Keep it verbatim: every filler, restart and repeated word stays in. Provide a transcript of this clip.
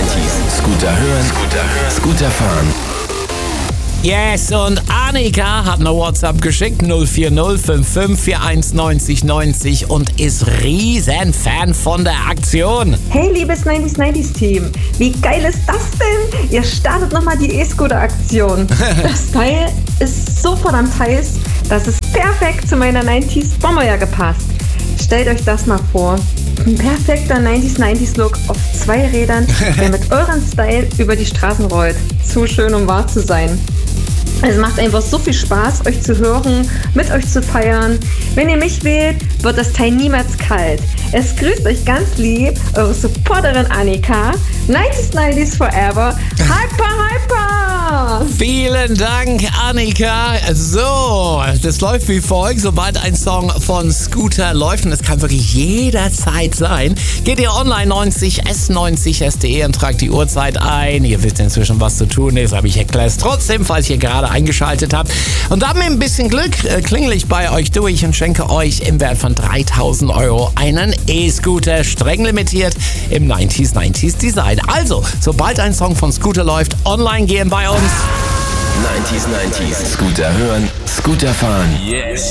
neunzig. Scooter hören, Scooter hören, Scooter fahren. Yes, und Annika hat eine WhatsApp geschickt, null vier null fünf fünf vier eins neun null neun null und ist riesen Fan von der Aktion. Hey, liebes neunzig neunzig Team, wie geil ist das denn? Ihr startet nochmal die E-Scooter-Aktion. Das Teil ist so verdammt heiß, dass es perfekt zu meiner neunzig Bomberjacke passt. Stellt euch das mal vor. Ein perfekter neunzig neunzig Look auf zwei Rädern, der mit eurem Style über die Straßen rollt. Zu schön, um wahr zu sein. Es macht einfach so viel Spaß, euch zu hören, mit euch zu feiern. Wenn ihr mich wählt, wird das Teil niemals kalt. Es grüßt euch ganz lieb, eure Supporterin Annika. neunzig neunzig forever. Hyper, hyper! Vielen Dank, Annika. So, das läuft wie folgt. Sobald ein Song von Scooter läuft, und das kann wirklich jederzeit sein, geht ihr online neunzig s neunzig s punkt de und tragt die Uhrzeit ein. Ihr wisst inzwischen, was zu tun ist, aber ich erkläre es trotzdem, falls ihr gerade eingeschaltet habt. Und dann mit ein bisschen Glück äh, klingel ich bei euch durch und schenke euch im Wert von dreitausend Euro einen E-Scooter, streng limitiert im neunzig neunzig Design. Also, sobald ein Song von Scooter läuft, online gehen bei uns. neunzig neunzig. Scooter hören, Scooter fahren. Yes.